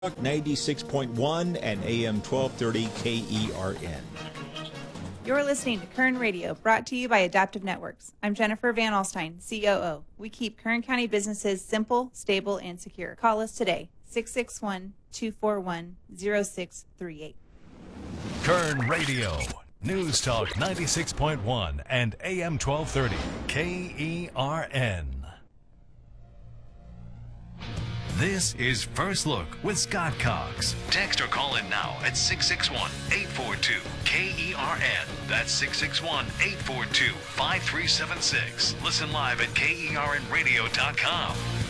96.1 and AM 1230 KERN. You're listening to Kern Radio, brought to you by Adaptive Networks. I'm Jennifer Van Alstyne, COO. We keep Kern County businesses simple, stable, and secure. Call us today, 661-241-0638. Kern Radio, News Talk 96.1 and AM 1230 KERN. This is First Look with Scott Cox. Text or call in now at 661-842-KERN. That's 661-842-5376. Listen live at KERNradio.com.